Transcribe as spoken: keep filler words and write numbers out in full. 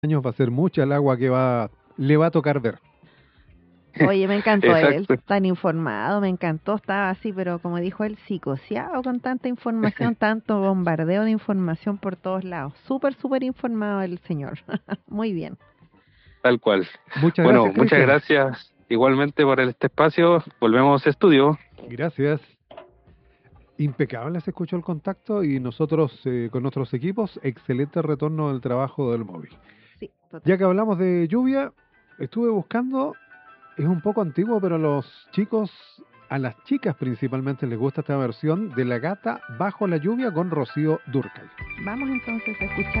años va a ser mucha el agua que va le va a tocar ver. Oye, me encantó él, Exacto. tan informado, me encantó, estaba así, pero como dijo él, psicoseado con tanta información, tanto bombardeo de información por todos lados. Súper, súper informado el señor. Muy bien. Tal cual. Muchas Bueno, gracias, muchas Cristian. gracias igualmente por este espacio. Volvemos a estudio. Gracias. Impecable se escuchó el contacto y nosotros eh, con nuestros equipos, excelente retorno del trabajo del móvil. Sí, total. Ya que hablamos de lluvia, estuve buscando, es un poco antiguo, pero a los chicos, a las chicas principalmente les gusta esta versión de La Gata Bajo la Lluvia con Rocío Dúrcal. Vamos entonces a escuchar.